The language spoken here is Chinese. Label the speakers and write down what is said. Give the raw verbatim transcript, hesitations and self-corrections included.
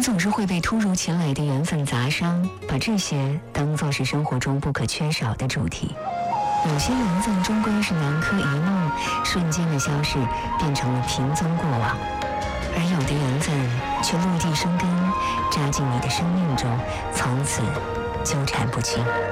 Speaker 1: 总是会被突如其来的缘分砸伤，把这些当作是生活中不可缺少的主题。有些缘分终归是南柯一梦，瞬间的消逝变成了平踪过往，而有的缘分却落地生根，扎进你的生命中，从此纠缠不清。